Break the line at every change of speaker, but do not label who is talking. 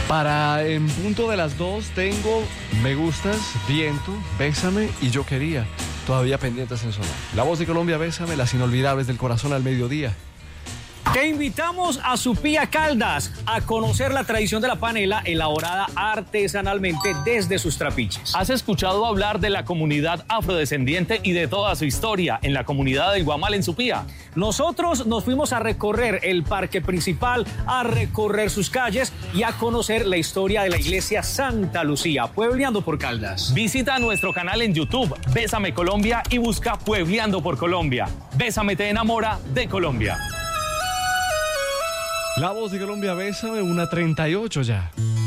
Para en punto de las 2 tengo Me Gustas, Viento, Bésame y Yo Quería, todavía pendientes en sonar. La Voz de Colombia, Bésame, las inolvidables del corazón al mediodía.
Te invitamos a Supía Caldas a conocer la tradición de la panela elaborada artesanalmente desde sus trapiches.
¿Has escuchado hablar de la comunidad afrodescendiente y de toda su historia en la comunidad del Guamal en Supía?
Nosotros nos fuimos a recorrer el parque principal, a recorrer sus calles y a conocer la historia de la iglesia Santa Lucía, Puebleando por Caldas.
Visita nuestro canal en YouTube, Bésame Colombia, y busca Puebleando por Colombia. Bésame te enamora de Colombia.
La Voz de Colombia, Bésame, 1:38 ya.